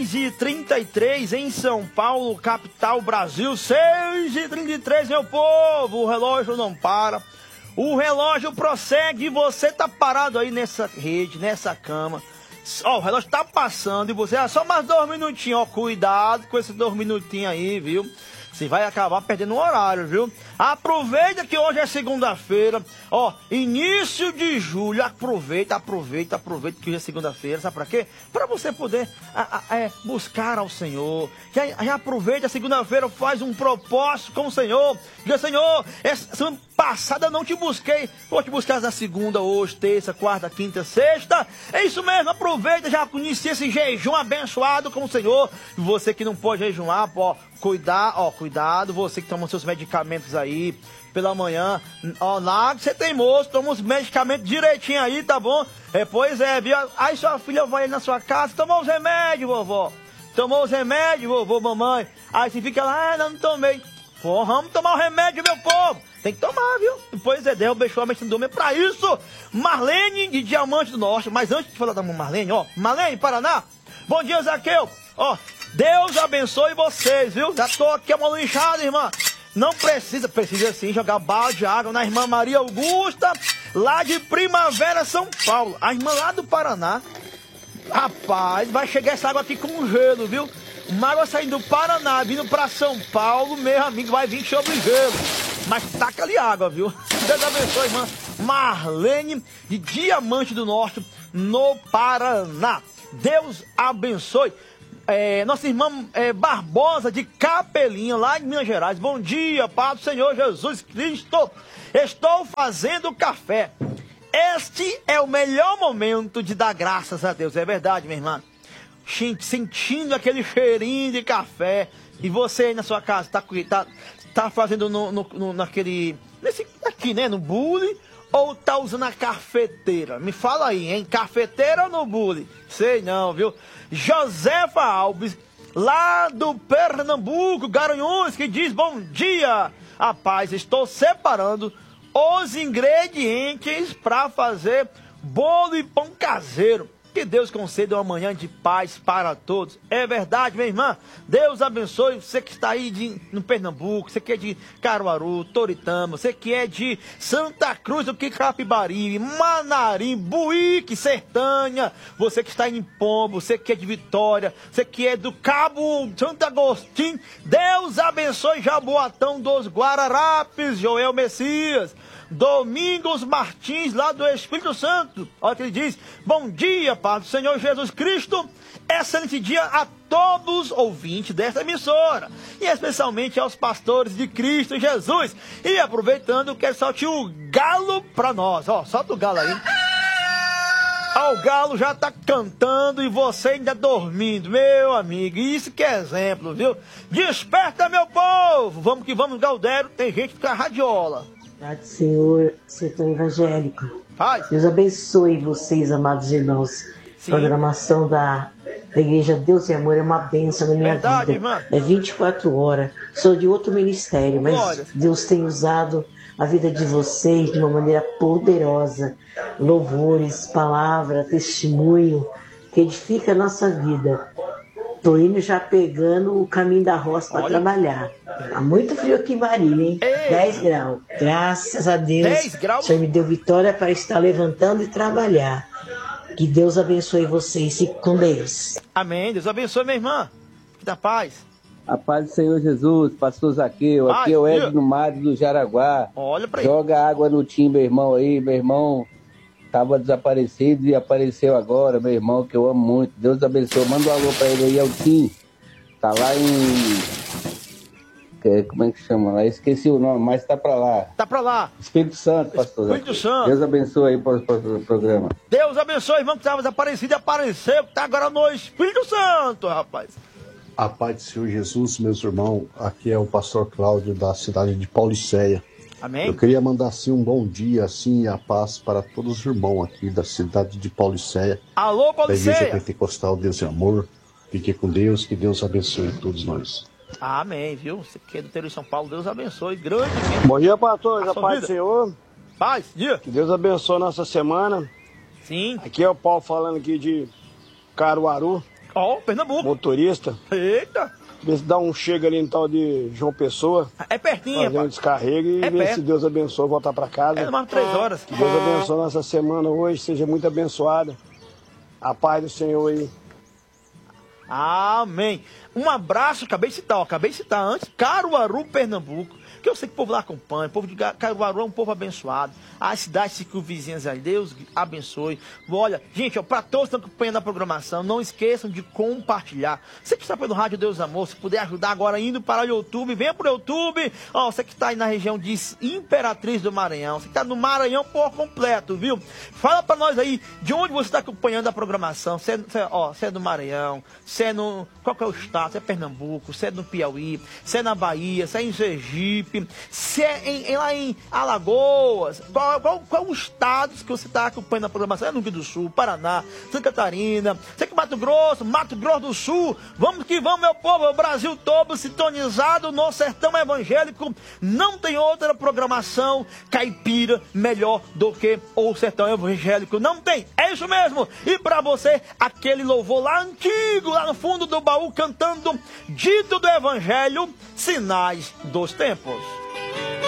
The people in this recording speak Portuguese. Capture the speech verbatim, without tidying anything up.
seis e trinta e três em São Paulo, capital Brasil. seis e trinta e três, meu povo. O relógio não para. O relógio prossegue e você tá parado aí nessa rede, nessa cama. Ó, o relógio tá passando e você, ah, só mais dois minutinhos, ó, cuidado com esses dois minutinhos aí, viu? Você vai acabar perdendo o horário, viu? Aproveita que hoje é segunda-feira, ó, início de julho. Aproveita, aproveita, aproveita que hoje é segunda-feira. Sabe pra quê? Pra você poder a, a, é, buscar ao Senhor. Já, já aproveita a segunda-feira, faz um propósito com o Senhor. Diga, Senhor, essa semana passada eu não te busquei. Vou te buscar na segunda, hoje, terça, quarta, quinta, sexta. É isso mesmo, aproveita, já inicia esse jejum abençoado com o Senhor. Você que não pode jejuar, ó, cuidar, ó, cuidado, você que toma seus medicamentos aí pela manhã, ó, lá que você tem moço, toma os medicamentos direitinho aí, tá bom? É, pois é, viu? Aí sua filha vai aí na sua casa, tomou os remédios, vovó, tomou os remédios, vovô, mamãe, aí você fica lá, ah, não, não tomei. Pô, vamos tomar o remédio, meu povo, tem que tomar, viu? Pois é, Deus abençoe a mente do homem, é pra isso. Marlene de Diamante do Norte, mas antes de falar da Marlene, ó, Marlene, Paraná, bom dia, Zaqueu, ó, Deus abençoe vocês, viu? Já tô aqui uma inchada, irmã. Não precisa, precisa sim jogar balde de água na irmã Maria Augusta, lá de Primavera, São Paulo. A irmã lá do Paraná. Rapaz, vai chegar essa água aqui com gelo, viu? Uma água saindo do Paraná, vindo pra São Paulo, meu amigo, vai vir sobre gelo. Mas taca ali água, viu? Deus abençoe, irmã Marlene de Diamante do Norte, no Paraná. Deus abençoe. É, nossa irmã é, Barbosa de Capelinha, lá em Minas Gerais. Bom dia, Pai do Senhor Jesus Cristo. Estou fazendo café. Este é o melhor momento de dar graças a Deus. É verdade, minha irmã. Sentindo aquele cheirinho de café. E você aí na sua casa está tá, tá fazendo no, no, no, naquele... Nesse, aqui, né? No bule. Ou tá usando a cafeteira? Me fala aí, hein? Cafeteira ou no bule? Sei não, viu? Josefa Alves, lá do Pernambuco, Garanhuns, que diz, bom dia, rapaz, estou separando os ingredientes para fazer bolo e pão caseiro. Que Deus conceda uma manhã de paz para todos. É verdade, minha irmã. Deus abençoe você que está aí de, no Pernambuco, você que é de Caruaru, Toritama, você que é de Santa Cruz do Capibaribe, Manarim, Buíque, Sertânia, você que está aí em Pombo, você que é de Vitória, você que é do Cabo Santo Agostinho. Deus abençoe Jaboatão dos Guararapes, Joel Messias. Domingos Martins, lá do Espírito Santo. Olha o que ele diz. Bom dia, Pai do Senhor Jesus Cristo. Excelente dia a todos os ouvintes desta emissora. E especialmente aos pastores de Cristo Jesus. E aproveitando, quero soltar o galo para nós. Ó, solta o galo aí. Ó, o galo já tá cantando e você ainda dormindo. Meu amigo, isso que é exemplo, viu? Desperta, meu povo. Vamos que vamos, Galdério. Tem gente que fica radiola. Obrigado, Senhor, setor evangélico. Paz. Deus abençoe vocês, amados irmãos. Sim. Programação da, da Igreja Deus e Amor é uma bênção na minha Verdade, vida. Irmã. É vinte e quatro horas. Sou de outro ministério, mas Glória. Deus tem usado a vida de vocês de uma maneira poderosa. Louvores, palavra, testemunho, que edifica a nossa vida. Tô indo já pegando o caminho da roça para trabalhar. Tá muito frio aqui em Marília, hein? Ei. dez graus. Graças a Deus. dez graus? O Senhor me deu vitória para estar levantando e trabalhar. Que Deus abençoe vocês. Fique com Deus. Amém. Deus abençoe, minha irmã. Que da paz. A paz do Senhor Jesus, pastor Zaqueu. Paz, Aqui é o viu? Edno Mário do Jaraguá. Olha pra aí. Joga água no tim, meu irmão aí. Meu irmão estava desaparecido e apareceu agora, meu irmão, que eu amo muito. Deus abençoe. Manda um alô pra ele aí, é o Tim. Tá lá em... Como é que chama lá? Esqueci o nome, mas tá pra lá. Tá pra lá. Espírito Santo, pastor. Espírito Santo. Deus abençoe aí pro, pro, pro programa. Deus abençoe, irmão, que estava desaparecido e apareceu, que tá agora no Espírito Santo, rapaz. A paz do Senhor Jesus, meus irmãos. Aqui é o pastor Cláudio, da cidade de Paulicéia. Amém. Eu queria mandar assim um bom dia, assim, e a paz para todos os irmãos aqui da cidade de Paulicéia. Alô, Da Igreja Paulicéia. Pentecostal Deus e Amor. Fique com Deus, que Deus abençoe todos nós. Amém, viu? Você que é do interior de São Paulo, Deus abençoe grandemente. Bom dia, pastor. A A sua paz vida. do Senhor. Paz, dia. Que Deus abençoe nossa semana. Sim. Aqui é o Paulo falando aqui de Caruaru. Ó, oh, Pernambuco. Motorista. Eita. Vê se dá um chega ali em tal de João Pessoa. É pertinho, fazer um descarrego e é ver perto. se Deus abençoa voltar para casa. É mais três horas. Que Deus abençoe nossa semana hoje, seja muito abençoada. A paz do Senhor aí. Amém. Um abraço, acabei de citar, ó, acabei de citar antes, Caruaru, Pernambuco. Que eu sei que o povo lá acompanha, o povo de Caruaru é um povo abençoado. As cidades circunvizinhas aí, Deus abençoe. Olha, gente, ó, para todos que estão acompanhando a programação, não esqueçam de compartilhar. Você que está pelo Rádio Deus Amor, se puder ajudar agora indo para o YouTube, venha para o YouTube. Ó, você que está aí na região de Imperatriz do Maranhão, você que está no Maranhão por completo, viu? Fala para nós aí de onde você está acompanhando a programação. Se é, se é, ó, se é do Maranhão, se é no... Qual que é o estado? Se é Pernambuco, se é no Piauí, se é na Bahia, se é em Sergipe, se é em, em, lá em Alagoas, qual, qual, qual os estados que você está acompanhando a programação? É no Rio Grande do Sul, Paraná, Santa Catarina, sei que Mato Grosso, Mato Grosso do Sul, vamos que vamos, meu povo, o Brasil todo sintonizado no sertão evangélico, não tem outra programação caipira melhor do que o sertão evangélico, não tem, é isso mesmo, e para você, aquele louvor lá antigo, lá no fundo do baú, cantando Dito do Evangelho, Sinais dos Tempos.